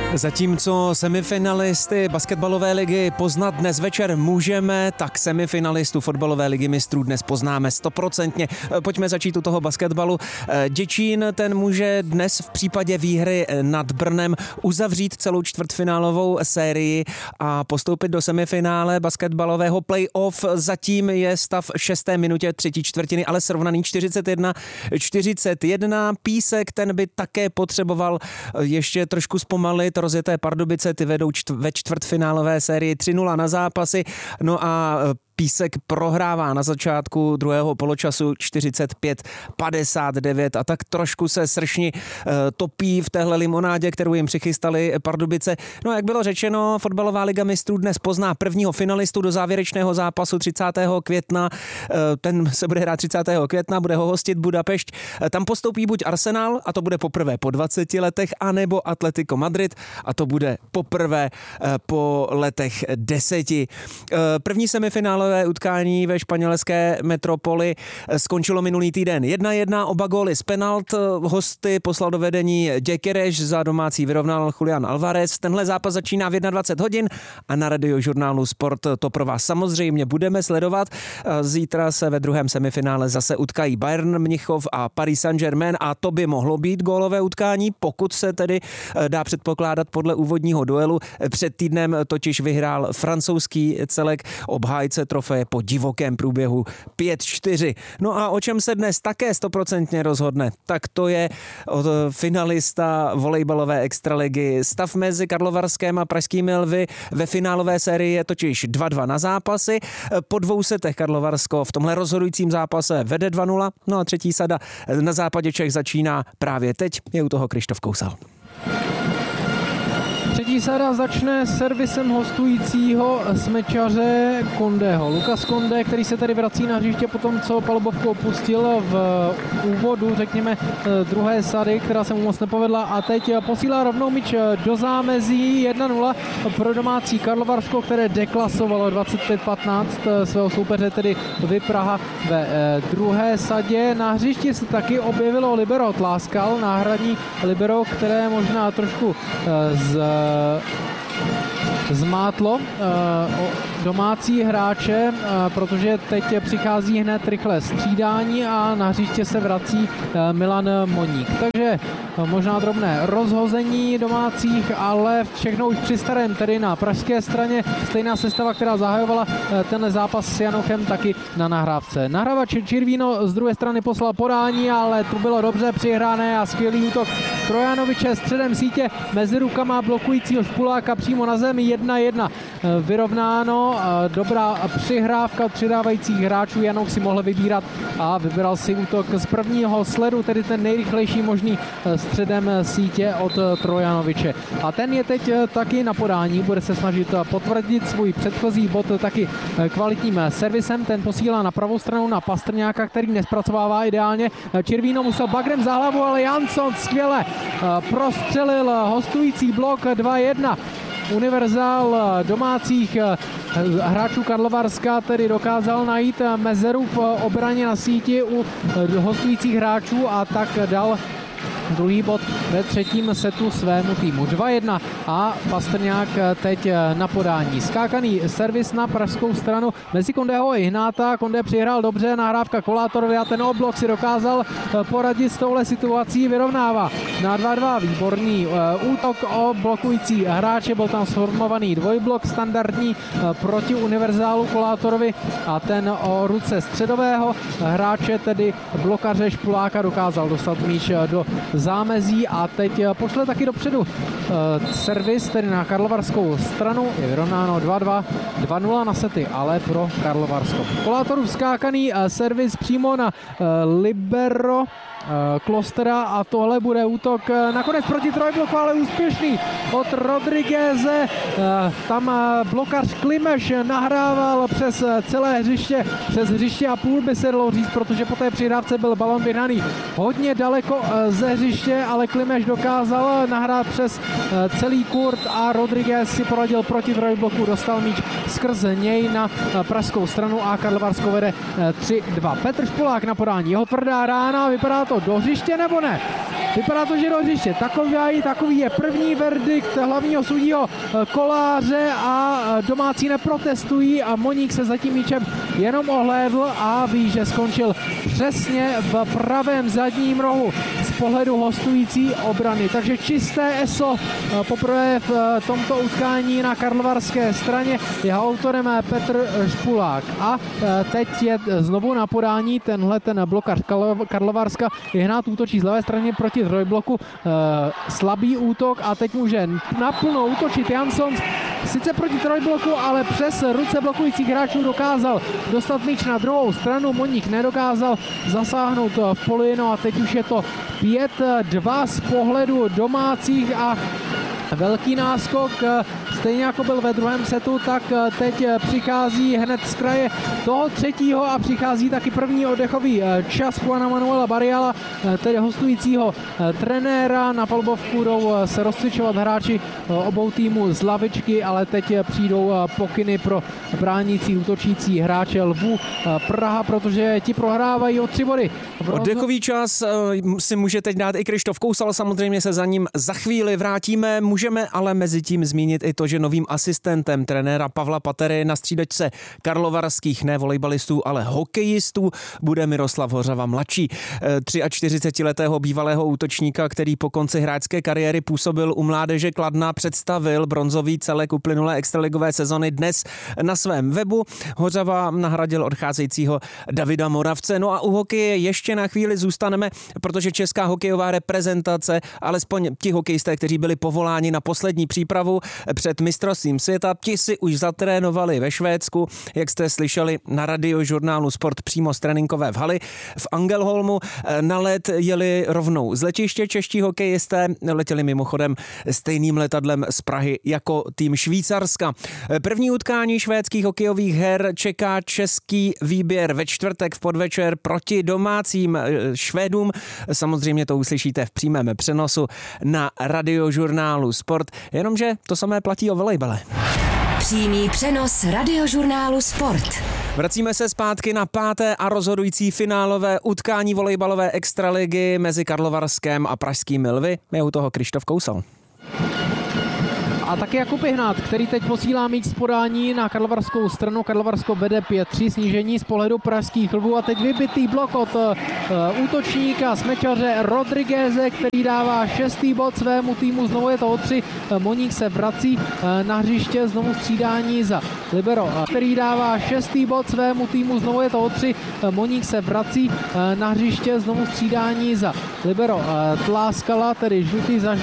Zatímco semifinalisty basketbalové ligy poznat dnes večer můžeme, tak semifinalistu fotbalové ligy mistrů dnes poznáme 100%. Pojďme začít u toho basketbalu. Děčín, ten může dnes v případě výhry nad Brnem uzavřít celou čtvrtfinálovou sérii a postoupit do semifinále basketbalového playoff. Zatím je stav v 6. minutě třetí čtvrtiny, ale srovnaný 41-41. Písek, ten by také potřeboval ještě trošku zpomalit. Rozjeté Pardubice, ty vedou ve čtvrtfinálové sérii 3-0 na zápasy. No a Písek prohrává na začátku druhého poločasu 45-59 a tak trošku se sršni topí v téhle limonádě, kterou jim přichystali Pardubice. No a jak bylo řečeno, fotbalová liga mistrů dnes pozná prvního finalistu do závěrečného zápasu 30. května. Ten se bude hrát 30. května, bude ho hostit Budapešť. Tam postoupí buď Arsenal, a to bude poprvé po 20 letech, anebo Atletico Madrid, a to bude poprvé po letech 10. První semifinále utkání ve španělské metropoli skončilo minulý týden 1-1, oba góly z penalt. Hosty poslal do vedení Gyökeres, za domácí vyrovnal Julián Alvarez. Tenhle zápas začíná v 21 hodin a na Radiožurnálu Sport to pro vás samozřejmě budeme sledovat. Zítra se ve druhém semifinále zase utkají Bayern Mnichov a Paris Saint-Germain a to by mohlo být gólové utkání, pokud se tedy dá předpokládat podle úvodního duelu. Před týdnem totiž vyhrál francouzský celek, obhájce trofeje po divokém průběhu 5-4. No a o čem se dnes také 100% rozhodne, tak to je finalista volejbalové extraligy. Stav mezi Karlovarském a pražskými Lvy ve finálové sérii je totiž 2-2 na zápasy. Po 2 setech Karlovarsko v tomhle rozhodujícím zápase vede 2-0. No a třetí sada na západě Čech začíná právě teď. Je u toho Krištof Kousal. Třetí sada začne servisem hostujícího smečaře Kondého. Lukas Konde, který se tady vrací na hřiště po tom, co palubovku opustil v úvodu, řekněme, druhé sady, která se mu moc nepovedla, a teď posílá rovnou míč do zámezí 1-0 pro domácí Karlovarsko, které deklasovalo 25-15 svého soupeře, tedy Praha ve druhé sadě. Na hřišti se taky objevilo libero Tláskal, náhradní libero, které možná trošku zmátlo domácí hráče, protože teď přichází hned rychle střídání a na hřiště se vrací Milan Moník. Takže možná drobné rozhození domácích, ale všechno už při starém, tedy na pražské straně. Stejná sestava, která zahajovala ten zápas s Janochem, taky na nahrávce. Nahrávač Čirvíno z druhé strany poslal podání, ale to bylo dobře přihrané a skvělý útok Trojanoviče středem sítě mezi rukama blokujícího Špuláka přímo na zemi 1-1 vyrovnáno. Dobrá přihrávka od přidávajících hráčů. Janoch si mohl vybírat a vybral si útok z prvního sledu, tedy ten nejrychlejší možný středem sítě od Trojanoviče. A ten je teď taky na podání, bude se snažit potvrdit svůj předchozí bod taky kvalitním servisem. Ten posílá na pravou stranu na Pastrňáka, který nespracovává ideálně. Čirvíno musel bagrem za hlavu, ale Jansson skvěle prostřelil hostující blok 2-1. Univerzál domácích hráčů Karlovarska tedy dokázal najít mezeru v obraně na síti u hostujících hráčů a tak dal druhý bod ve třetím setu svému týmu. 2-1 a Pastrňák teď na podání. Skákaný servis na pražskou stranu mezi Kondeho a Ihnáta. Konde přihrál dobře, nahrávka Kolátorovi a ten oblok si dokázal poradit s touhle situací, vyrovnává na 2-2. Výborný útok o blokující hráče, byl tam sformovaný dvojblok standardní proti Univerzálu Kolátorovi a ten o ruce středového hráče, tedy blokaře Špuláka, dokázal dostat míč do zámezí a teď pošle taky dopředu servis, tedy na karlovarskou stranu. Je vyrovnáno 2-2, 2-0 na sety, ale pro Karlovarsko. Kolátorův skákaný servis přímo na libero Klostera a tohle bude útok nakonec proti trojbloku, ale úspěšný od Rodrigueze. Tam blokař Klimeš nahrával přes celé hřiště, přes hřiště a půl by se dalo říct, protože po té přihrávce byl balon vyhnaný hodně daleko ze hřiště, ale Klimeš dokázal nahrát přes celý kurt a Rodriguez si poradil proti trojbloku, dostal míč skrz něj na pražskou stranu a Karlovarsko vede 3-2. Petr Špulák na podání, jeho tvrdá rána, vypadá to do hřiště nebo ne? vypadá to, že do hřiště. Takový je první verdikt hlavního sudího Koláře a domácí neprotestují a Moník se za tím míčem jenom ohlédl a ví, že skončil přesně v pravém zadním rohu z pohledu hostující obrany. Takže čisté ESO poprvé v tomto utkání na karlovarské straně. Jeho autorem Petr Špulák. A teď je znovu na podání ten blokař Karlovarska. Hnát útočí z levé strany proti trojbloku. Slabý útok a teď může naplno útočit Jansons. Sice proti trojbloku, ale přes ruce blokujících hráčů dokázal dostat míč na druhou stranu. Moník nedokázal zasáhnout v poli, no a teď už je to 5-2 z pohledu domácích a velký náskok, stejně jako byl ve druhém setu, tak teď přichází hned z kraje toho třetího a přichází taky první oddechový čas Juana Manuela Barriala, tedy hostujícího trenéra. Na palubovku jdou se rozcvičovat hráči obou týmů z lavičky, ale teď přijdou pokyny pro bránící útočící hráče Lvů Praha, protože ti prohrávají o 3 body. Oddechový čas si může teď dát i Krištof Kousal, samozřejmě se za ním za chvíli vrátíme. Můžeme ale mezi tím zmínit i to, že novým asistentem trenéra Pavla Patery na střídačce karlovarských ne volejbalistů, ale hokejistů bude Miroslav Hořava mladší. 43letého bývalého útočníka, který po konci hráčské kariéry působil u mládeže Kladna, představil bronzový celek uplynulé extraligové sezony dnes na svém webu. Hořava nahradil odcházejícího Davida Moravce. No a u hokeje ještě na chvíli zůstaneme, protože česká hokejová reprezentace, alespoň ti hokejisté, kteří byli povoláni na poslední přípravu před mistrovstvím světa, ti si už zatrénovali ve Švédsku, jak jste slyšeli na Radiožurnálu Sport přímo z tréninkové v hali v Angelholmu. Na let jeli rovnou z letiště čeští hokejisté, letěli mimochodem stejným letadlem z Prahy jako tým Švýcarska. První utkání švédských hokejových her čeká český výběr ve čtvrtek v podvečer proti domácím Švédům. Samozřejmě to uslyšíte v přímém přenosu na Radiožurnálu Sport, jenomže to samé platí o volejbale. Přímý přenos Radiožurnálu Sport. Vracíme se zpátky na 5. a rozhodující finálové utkání volejbalové extraligy mezi Karlovarskem a pražskými Lvy. Je u toho Krištof Kousal. A taky Jakub Ihnát, který teď posílá míč z podání na karlovarskou stranu. Karlovarsko vede 5-3, snížení z pohledu pražských Lvů a teď vybitý blok od útočníka smečaře Rodrigueze, který dává 6. bod svému týmu, znovu je to o 3. Moník se vrací na hřiště, znovu střídání za libero, který dává 6. bod svému týmu, znovu je to o 3. Moník se vrací na hřiště, znovu střídání za libero Tláskala, tedy žlutý za